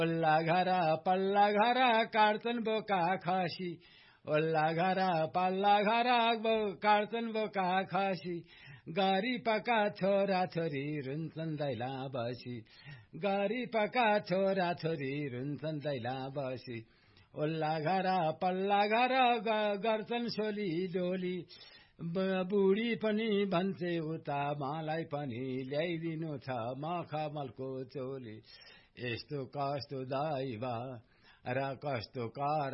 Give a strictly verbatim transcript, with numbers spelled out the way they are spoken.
ओल्ला घर पल्ला घर काट्छन् बोका खसी ओल्ला घर पल्ला घर काट्छन् बोका खसी गरिबका छोरा छोरी रुन्छन् दैला बसी गरिबका छोरा छोरी रुन्छन् दैला बसी ओल्ला घर पल्ला घर गर्छन् सोली डोली बुढी पनि भन्छे उता मलाई पनि ल्याइदिनु छ मखमलको चोली यस्तो कस्तो दैव र कस्तो कर